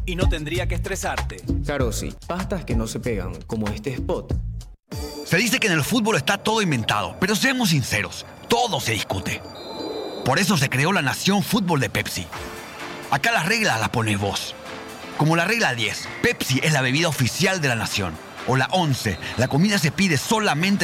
y no tendría que estresarte. Carosi, pastas que no se pegan, como este spot. Se dice que en el fútbol está todo inventado, pero seamos sinceros, todo se discute. Por eso se creó la Nación Fútbol de Pepsi. Acá las reglas las pones vos. Como la regla 10, Pepsi es la bebida oficial de la nación. O la 11, la comida se pide solamente